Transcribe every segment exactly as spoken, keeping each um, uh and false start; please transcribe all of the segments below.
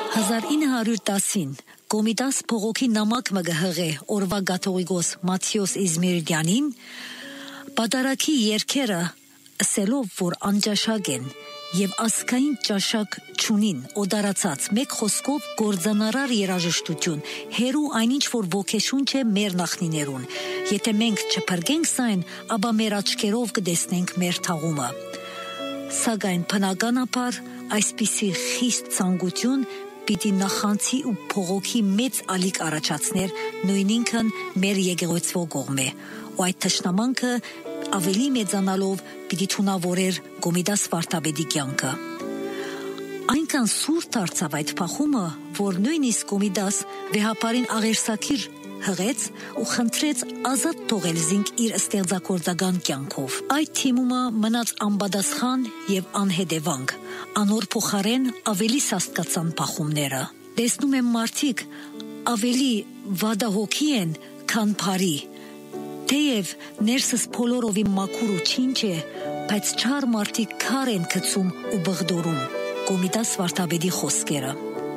հազար ինը հարյուր տասին Կոմիտաս փողոքի նամակ մգհղե օրվա գաթողիկոս Մաթեոս Իզմիրդյանին պատարակի երկերը ասելով որ անճաշակ են եւ ասկային ճաշակ չունին օդարացած մեկ խոսքով գործանարար երաժշտություն հերու այնինչ որ ոգեշունչ է մեր նախնիներուն եթե մենք չփրկենք սայն ապա մեր աչքերով կտեսնենք մեր թաղումը սակայն բնականաբար այսպիսի խիստ ցանկություն պիտի նախանցի ու փողոքի մեծ ալիք առաջացներ նույնինքն մեր եկեղեցվո կողմէ ու այդ թշնամանքը ավելի մեծանալով պիտի թունավորեր Կոմիտաս վարդապետի կյանքը այնքան սուր դարձավ այդ փախումը որ նույնիսկ Կոմիտաս վեհապարին աղերսակիր հղեց ու խնդրեց ազատ թողել զինք իր ստեղծագործական կյանքով այդ թիմումը մնաց անպատասխան եւ անհետևանք անոր փոխարեն ավելի սաստկացան փախումները տեսնում եմ մարդիկ ավելի վադահոգի են քան բարի թեև ներսս բոլորովի մաքուր ու չինչ է բայց չար մարդիկ քար են գցում ու բղդորում Կոմիտաս վարդապետի խոսքերը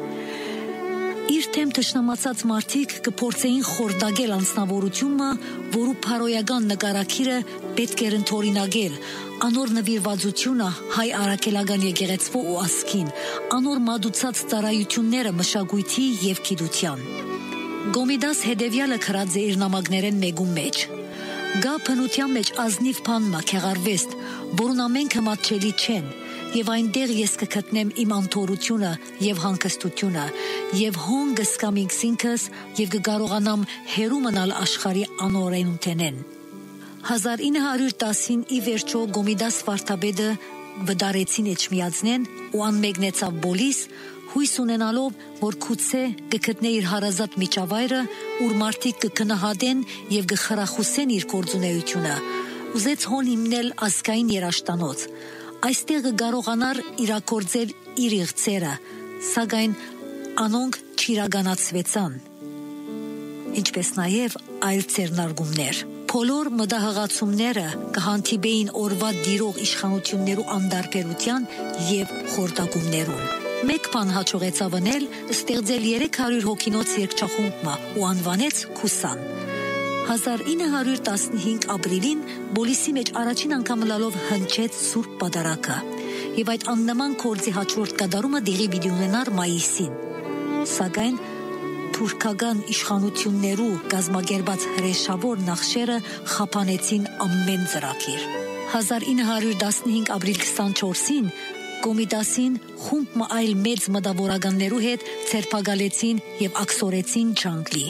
իր թեմ թշնամացած մարդիկ կփորձեին խորտակել անձնավորությունը, որու փարոյական նկարակիրը պետք էր ընդօրինակել, անոր նվիրվածությունը հայ արաքելական եկեղեցվո ու ասկին, անոր մատուցած ծառայությունները մշակույթի եւ գիտության։ Կոմիտաս հետևյալը քրած է իր նամակներեն մեկում մեջ։ Գա բնության մեջ ազնիվ բան մա քեղարվեստ, որուն ամենքը մատչելի չեն։ Եվ այնտեղ ես կգտնեմ իմ անթորությունը եւ հանգստությունը եւ հոն կսկամ ինքս եւ կկարողանամ հերու մնալ աշխարհի անօրենութենեն հազար ինը հարյուր տասին ի վերջո Կոմիտաս վարդապետը վդարեցին էջմիածնեն ու անմեկնեցավ բոլիս հույս ունենալով որ գուցե կգտնե իր հարազատ միջավայրը ուր մարդիկ կգնահատեն եւ կխրախուսեն իր գործունեությունը ուզեց հոն հիմնել ազգային երաշտանոց Այստեղ կարողանար իրագործել իր իղձերը, սակայն անոնք չիրականացվեցան, ինչպես նաև այլ ձեռնարկումներ։ Բոլոր մտահղացումները կհանդիպեին օրվա դիրող իշխանություններու անդարբերության եւ խորտակումներուն։ Մեկ բան հաջողեցավ անել ստեղծել երեք հարյուր հոգինոց երգչախումբ ու անվանեց Քուսան։ հազար ինը հարյուր տասնհինգ ապրիլին բոլիսի մեջ առաջին անգամ լալով հնչեց Սուրբ Պատարագը եւ այդ աննման կորձի հաջորդ կատարումը դեղի պիտի ունենար մայիսին սակայն թուրքական իշխանություններու գազագերբած հրեշավոր նախշերը խափանեցին ամեն ծրագիր հազար ինը հարյուր տասնհինգ ապրիլ քսանչորսին Կոմիտասին խումբ այլ մեծ մտավորականներու հետ ցերպակալեցին եւ ակսորեցին Ջանգլի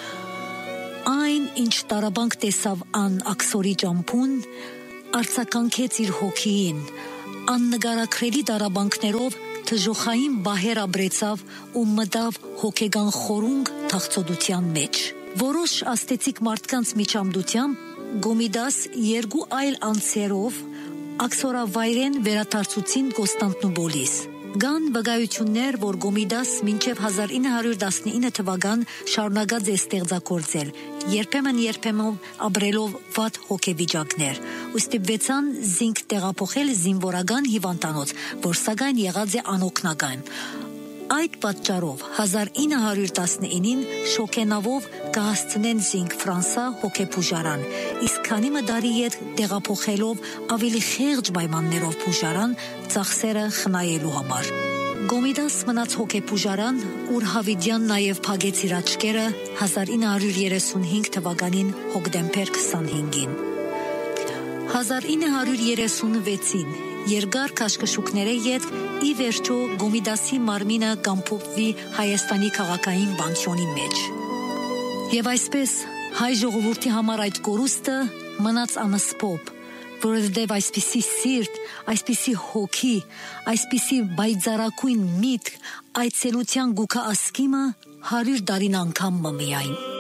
Այն ինչ տարաբանք տեսավ ան աքսորի ճամփուն արցականքեց իր հոգին աննկարագրելի տարաբանքներով թժոխային բահեր ապրեցավ ու մտավ հոգեգան խորունգ թախծոդության մեջ որոշ աստեցիկ մարդկանց միջամդությամբ Կոմիտաս երկու այլ անձերով աքսորավայրեն վերադարձուցին Կոստանդնուպոլիս Կան վկայություններ, որ Կոմիտաս մինչև հազար ինը հարյուր տասնինը թվական շարունակած է ստեղծագործել, երբեմն երբեմն ապրելով վատ հոգեվիճակներ, ու ստիպվեցան զինք տեղափոխել զինվորական հիվանդանոց, որ սակայն եղած է անօգնական։ Այդ պատճառով հազար ինը հարյուր տասնինին շոկենավով կհասցնեն զինք Ֆրանսա հոգեբուժարան, իսկ քանի մդարի հետ տեղափոխելով ավելի խեղճ պայմաններով բուժարան ծախսերը խնայելու համար։ Կոմիտաս մնաց հոգեբուժարան, ուր Հավիդյան նաև փակեց իր աչքերը հազար ինը հարյուր երեսունհինգ թվականին հոկտեմբեր քսանհինգին։ հազար ինը հարյուր երեսունվեցին երկար քաշքշուկների հետ ի վերջո Կոմիտասի մարմինը կամփոփվի Հայաստանի քաղաքային բանտյոնի մեջ։ Եվ այսպես հայ ժողովրդի համար այդ կորուստը մնաց անսպոբ, որովհետև այսպիսի սիրտ, այսպիսի հոգի, այսպիսի բայձարակույն միտք, այցելության գուքա ասկիմը հարյուր տարին անգամ միայն։